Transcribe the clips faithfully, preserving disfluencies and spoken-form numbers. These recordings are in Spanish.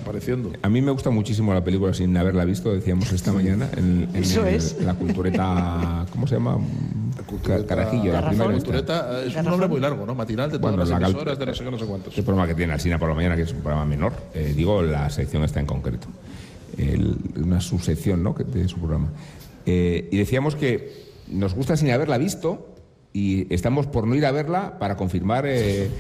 desapareciendo. A mí me gusta muchísimo la película sin haberla visto, decíamos esta mañana, en, en Eso el- es. la cultureta, ¿cómo se llama? Cultureta- Carajillo, la Garrafón. primera. Cultureta es un Garrafón. nombre muy largo, ¿no? Matinal de todas Bueno, las la cal- emisoras de no sé qué, no sé cuántos. Este programa que tiene Alsina por la mañana, que es un programa menor, eh, digo la sección está en concreto, El- una subsección, ¿no?, que- de su programa. Eh, y decíamos que nos gusta sin haberla visto y estamos por no ir a verla para confirmar eh,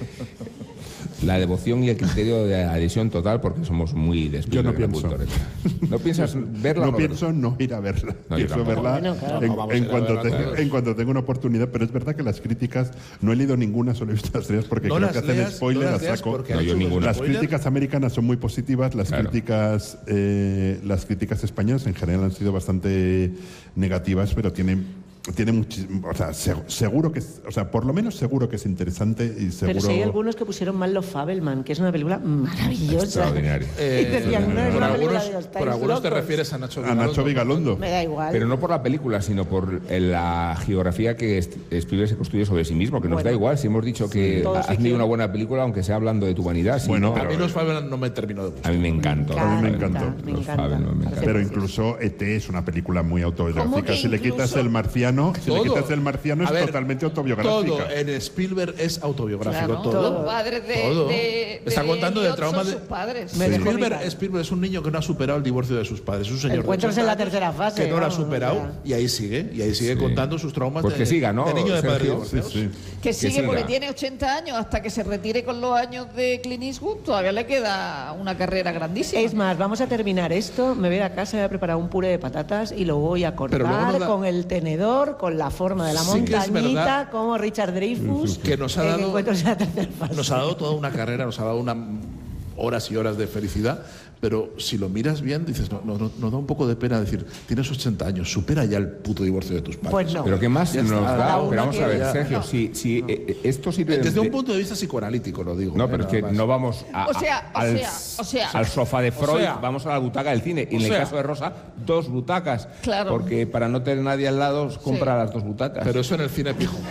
la devoción y el criterio de adhesión total, porque somos muy de Yo no Spielberg, la pienso. cultureta. ¿No piensas verla o No no pienso verla? no ir a verla. No, yo pienso tampoco. verla Bueno, claro. en, No, vamos a en ir a cuanto verla tenga, todos. en cuanto tenga una oportunidad, pero es verdad que las críticas, no he leído ninguna, solo he visto las tres porque No creo las que hacen leas, spoiler, no las las leas saco. porque No, han yo hecho unos ninguna. Las spoilers. críticas americanas son muy positivas, las Claro. críticas eh, las críticas españolas en general han sido bastante negativas, pero tienen tiene muchísimo, o sea, se- seguro que es, o sea, por lo menos seguro que es interesante y seguro. Pero si hay algunos que pusieron mal Los Fabelman, que es una película maravillosa. Extraordinaria. Eh, Y decían, no, es por una película algunos, de los por Times algunos te locos. refieres a Nacho a Vigalondo. Nacho Vigalondo. Me da igual. Pero no por la película, sino por eh, la geografía que est- Spielberg se construye sobre sí mismo, que nos Bueno. da igual si hemos dicho que todo has ficción. tenido una buena película, aunque sea hablando de tu vanidad. si Bueno, no, A mí pero- los Fabelman no me terminó de gustar. a mí me encantó. Me A mí me encanta, encantó. me Los encanta. Fabelman me Parece encanta. Pero que incluso E T es una película muy autobiográfica. ¿Cómo que Si le quitas incluso? el marciano, si le Todo. quitas el marciano es A ver, totalmente autobiográfica. Todo en Spielberg es autobiográfico. Claro, todo. los padres de, Todo. de- Está de contando del Elliot trauma son de sus padres. Me dejó Spielberg, picar. Spielberg es un niño que no ha superado el divorcio de sus padres. Es un señor de Encuentros ochenta en la años tercera fase, que no lo ha vamos, superado o sea. y ahí sigue. Y ahí sigue Sí. contando sus traumas Pues de, que siga, ¿no, de niño de padres Sergio? divorciados. Sí, sí. Que sigue siga. porque tiene ochenta años, hasta que se retire con los años de Clint Eastwood, todavía le queda una carrera grandísima. Es más, vamos a terminar esto, me voy a ir a casa, voy a preparar un puré de patatas y lo voy a Pero luego cortar nos da- con el tenedor, con la forma de la Sí que es montañita, verdad como Richard Dreyfuss, que nos ha en dado- Encuentros en la tercera fase. Nos ha dado toda una carrera, nos ha dado una, horas y horas de felicidad, pero si lo miras bien, dices, no, no, no, nos da un poco de pena decir, tienes ochenta años, supera ya el puto divorcio de tus padres. Pues no. Pero ¿qué más Ya nos está. da? Cada Pero uno vamos a que- ver, ya- Sergio, no. si, si eh, eh, esto sirve Desde de- un punto de vista psicoanalítico lo digo. No, eh, pero es nada que más. no vamos a, O sea, o al, sea, o sea. al sofá de Freud, sea. vamos a la butaca del cine. Y en O el sea. caso de Rosa, dos butacas. Claro. Porque para no tener nadie al lado, compra las dos butacas. Pero eso en el cine pijo.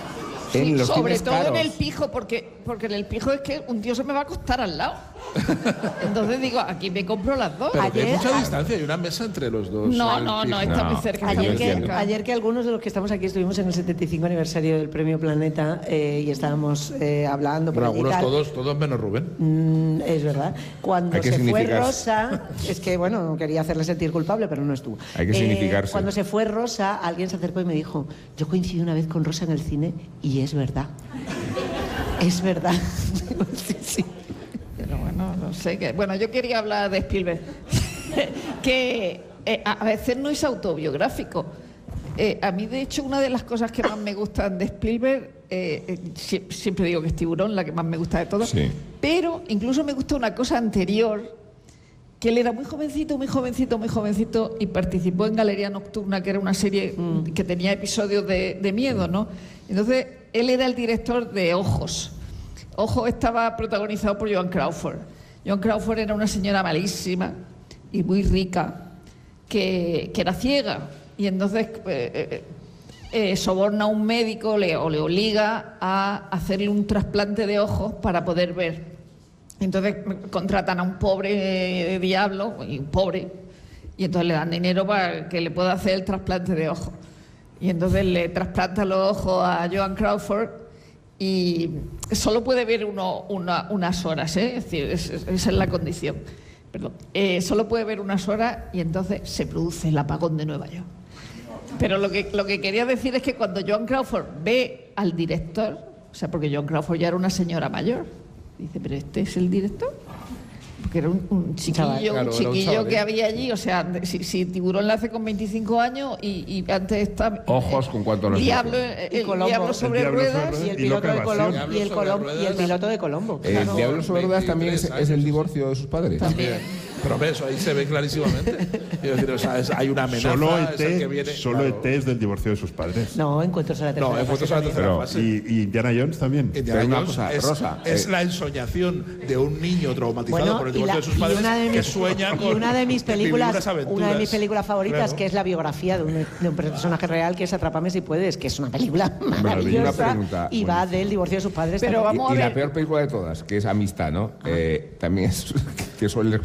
en Sí, los sobre cines todo caros. en el pijo, porque, porque en el pijo es que un tío se me va a acostar al lado. Entonces digo, aquí me compro las dos. Pero que hay Ayer- mucha distancia, hay una mesa entre los dos. No, en el no, no, pijo. está No. muy cerca. está Ayer muy que, cerca. ayer que algunos de los que estamos aquí estuvimos en el setenta y cinco aniversario del Premio Planeta eh, y estábamos eh, hablando por Bueno, allí y algunos tal. todos, todos menos Rubén. Mm, es verdad. Cuando Hay que se fue significar- Rosa, es que bueno, quería hacerle sentir culpable, pero no estuvo. Hay que significarse. Cuando se fue Rosa, alguien se acercó y me dijo, yo coincidí una vez con Rosa en el cine y es verdad. Es verdad. Sí, sí. Pero bueno, no sé qué. Bueno, yo quería hablar de Spielberg. que eh, a veces no es autobiográfico. Eh, a mí, de hecho, una de las cosas que más me gustan de Spielberg, eh, eh, sie- siempre digo que es Tiburón, la que más me gusta de todas, Sí. pero incluso me gusta una cosa anterior, que él era muy jovencito, muy jovencito, muy jovencito y participó en Galería Nocturna, que era una serie mm, que tenía episodios de, de miedo, ¿no? Entonces, él era el director de Ojos. Ojos estaba protagonizado por Joan Crawford. Joan Crawford era una señora malísima y muy rica, que, que era ciega. Y entonces eh, eh, eh, soborna a un médico le, o le obliga a hacerle un trasplante de ojos para poder ver. Entonces contratan a un pobre eh, diablo, y un pobre, y entonces le dan dinero para que le pueda hacer el trasplante de ojos. Y entonces le trasplanta los ojos a Joan Crawford y solo puede ver uno, una, unas horas, ¿eh? Es decir, es- es- esa es la condición. Perdón. Eh, solo puede ver unas horas y entonces se produce el apagón de Nueva York. Pero lo que, lo que quería decir es que cuando Joan Crawford ve al director, o sea, porque Joan Crawford ya era una señora mayor, dice, pero este es el director. Porque era un, un chiquillo, Chaval. Claro, era un un chiquillo chaval, que ¿eh? había allí, o sea, si, si Tiburón la hace con veinticinco años y, y antes está... Ojos con cuánto nos Diablo, dijo. el, Y el Colombo. Diablo El sobre Diablo sobre ruedas. ruedas. Y el Y piloto de loca Colombo. evasión. Y el, Diablo sobre Colom- y el ruedas. piloto de Colombo. El claro. Diablo sobre ruedas también es, es el divorcio de sus padres. También. Pero ves, ahí se ve clarísimamente. Quiero decir, o sea, es- hay una amenaza. Solo es el que E T viene, solo claro. E T es del divorcio de sus padres. No, Encuentros en la tercera No, en fotos fase a la también. tercera Pero- fase. Y, y Indiana Jones también. Indiana Pero una Jones cosa, es, Rosa, es eh, la ensoñación de un niño traumatizado Bueno, por el y, divorcio la- de sus y padres una de que mis, sueña y con una de mis vivir películas, unas aventuras. una de mis películas favoritas, Claro. que es la biografía de un, de un personaje real, que es Atrápame si puedes, que es una película Una maravillosa pregunta. y va del divorcio de sus padres. Pero también. vamos Y, a y la ver. peor película de todas, que es Amistad, ¿no? Eh, también es que suele